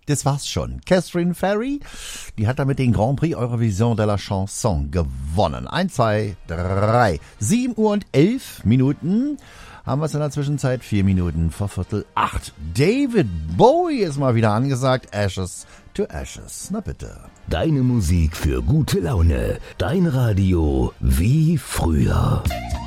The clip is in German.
Das war's schon. Catherine Ferry, die hat damit den Grand Prix Eurovision de la Chanson gewonnen. 1, 2, 3. 7 Uhr und 11 Minuten. Haben wir es in der Zwischenzeit 4 Minuten vor 7:45. David Bowie ist mal wieder angesagt. Ashes to Ashes. Na bitte. Deine Musik für gute Laune. Dein Radio wie früher.